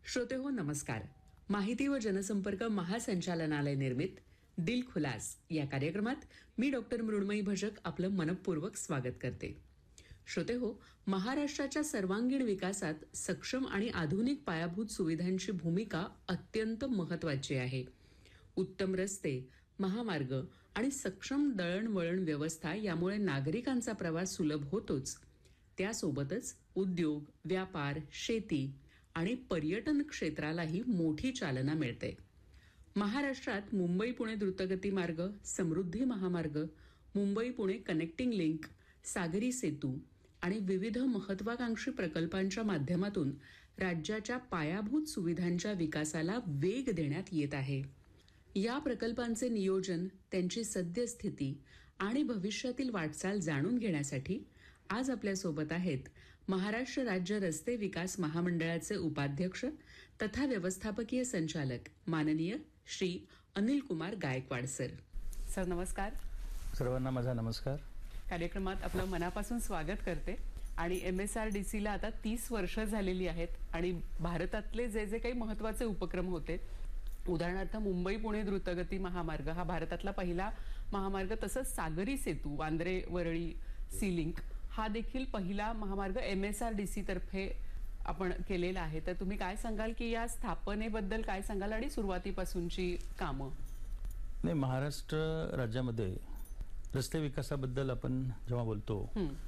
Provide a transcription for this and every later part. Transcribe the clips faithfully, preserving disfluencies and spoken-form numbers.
श्रोतेहो नमस्कार. माहिती व जनसंपर्क महासंचालनालय निर्मित दिल खुलास या कार्यक्रमात मी डॉक्टर मृण्मयी भजक आपलं मनपूर्वक स्वागत करते. श्रोतेहो, महाराष्ट्राच्या सर्वांगीण विकासात सक्षम आणि आधुनिक पायाभूत सुविधांची भूमिका अत्यंत महत्त्वाची आहे. उत्तम रस्ते, महामार्ग आणि सक्षम दळणवळण व्यवस्था यामुळे नागरिकांचा प्रवास सुलभ होतोच, त्यासोबतच उद्योग, व्यापार, शेती आणि पर्यटन क्षेत्रालाही मोठी चालना मिळते. महाराष्ट्रात मुंबई पुणे द्रुतगती मार्ग, समृद्धी महामार्ग, मुंबई पुणे कनेक्टिंग लिंक, सागरी सेतू आणि विविध महत्वाकांक्षी प्रकल्पांच्या माध्यमातून राज्याच्या पायाभूत सुविधांच्या विकासाला वेग देण्यात येत आहे. या प्रकल्पांचे नियोजन, त्यांची सद्यस्थिती आणि भविष्यातील वाटचाल जाणून घेण्यासाठी आज आपल्यासोबत आहेत महाराष्ट्र राज्य रस्ते विकास महामंडळाचे उपाध्यक्ष तथा व्यवस्थापकीय संचालक माननीय श्री अनिल कुमार गायकवाड सर. सर नमस्कार. सर्वांना माझा नमस्कार. कार्यक्रमात आपलं मनापासून स्वागत करते. आणि एम एस आर डी सीला आता तीस वर्ष झालेली आहेत आणि भारतातले जे जे काही महत्त्वाचे उपक्रम होते, उदाहरणार्थ मुंबई पुणे द्रुतगती महामार्ग हा भारतातला पहिला महामार्ग, तसंच सागरी सेतू वांद्रे वरळी सी लिंक हा देखील पहिला महामार्ग M S R D C तर्फे आपण केलेला आहे. तर तुम्ही काय सांगाल की या स्थापनेबद्दल काय सांगाल आणि सुरुवातीपासूनची कामं? नाही, महाराष्ट्र राज्यामध्ये रस्ते विकासाबद्दल आपण जेव्हा बोलतो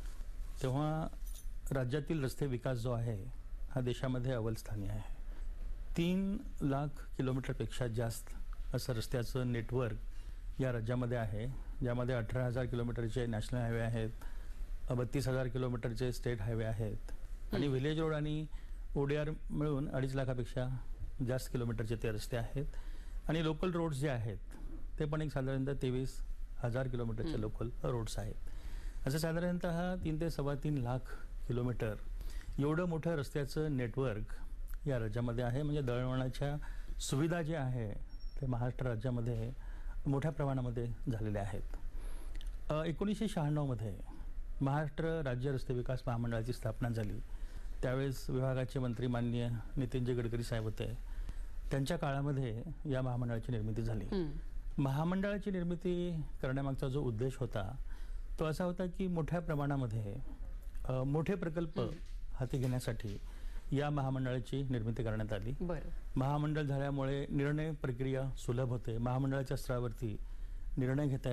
तेव्हा राज्यातील रस्ते विकास जो आहे हा देशामध्ये अव्वल स्थानी आहे. तीन लाख किलोमीटरपेक्षा जास्त असं रस्त्याचं नेटवर्क या राज्यामध्ये आहे, ज्यामध्ये अठरा हजार किलोमीटरचे नॅशनल हायवे आहेत, बत्तीस हजार किलोमीटरचे स्टेट हायवे आहेत आणि व्हिलेज रोड आणि ओडीआर मिळून अडीच लाखापेक्षा जास्त किलोमीटरचे ते रस्ते आहेत. आणि लोकल रोड्स जे आहेत ते पण एक साधारणतः तेवीस हजार किलोमीटरचे लोकल रोड्स आहेत. असं साधारणतः तीन ते सव्वा तीन लाख किलोमीटर एवढं मोठं रस्त्याचं नेटवर्क या राज्यामध्ये आहे. म्हणजे दळणवळणाच्या सुविधा जे आहे ते महाराष्ट्र राज्यामध्ये मोठ्या प्रमाणामध्ये झालेल्या आहेत. एकोणीसशे शहाण्णवमध्ये महाराष्ट्र राज्य रस्ते विकास महामंडळाची स्थापना झाली. त्यावेळेस विभागाचे मंत्री माननीय नितीनजी गडकरी साहेब होते. त्यांच्या काळामध्ये या महामंडळाची निर्मिती झाली. महामंडळाची निर्मिती करण्यामागचा जो उद्देश होता तो असा होता की मोठ्या प्रमाणामध्ये मोठे प्रकल्प हाती घेण्यासाठी या महामंडळाची निर्मिती करण्यात आली. महामंडळ झाल्यामुळे निर्णय प्रक्रिया सुलभ होते. महामंडळाच्या स्तरावरती निर्णय घेता